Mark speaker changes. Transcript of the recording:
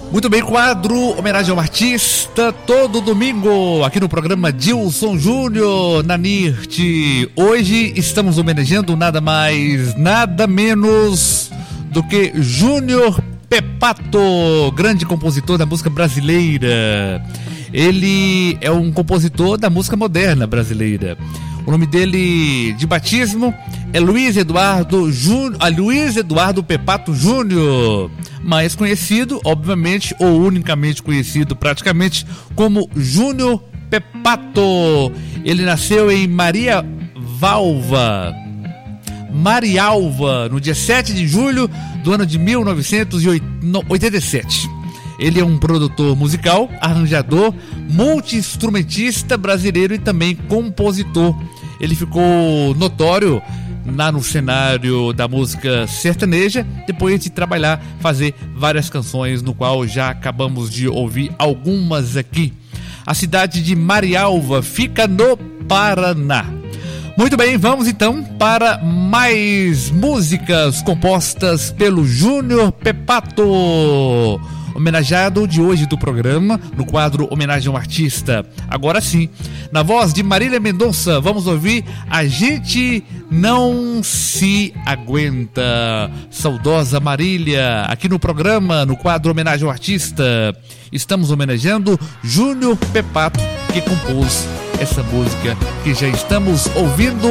Speaker 1: Muito bem, quadro Homenagem ao Artista, todo domingo, aqui no programa Dilson Júnior, na NIRT. Hoje estamos homenageando nada mais, nada menos do que Júnior Peppato, grande compositor da música brasileira. Ele é um compositor da música moderna brasileira. O nome dele de batismo é Luiz Eduardo Peppato Júnior, mais conhecido, obviamente, ou unicamente conhecido praticamente como Júnior Peppato. Ele nasceu em Marialva, no dia 7 de julho do ano de 1987. Ele é um produtor musical, arranjador, multi-instrumentista brasileiro e também compositor. Ele ficou notório no cenário da música sertaneja, depois de fazer várias canções, no qual já acabamos de ouvir algumas aqui. A cidade de Marialva fica no Paraná. Muito bem, vamos então para mais músicas compostas pelo Júnior Peppato, homenageado de hoje do programa, no quadro Homenagem ao Artista. Agora sim, na voz de Marília Mendonça, vamos ouvir A Gente Não Se Aguenta. Saudosa Marília, aqui no programa, no quadro Homenagem ao Artista. Estamos homenageando Júnior Peppato, que compôs essa música que já estamos ouvindo